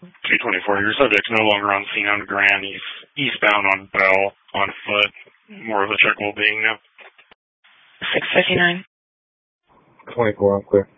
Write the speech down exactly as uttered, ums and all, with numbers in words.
two twenty-four, your subject's no longer on scene on Grand. He's eastbound on Bell, on foot. More of a checkable being now. six fifty-nine. twenty-four, I'm clear.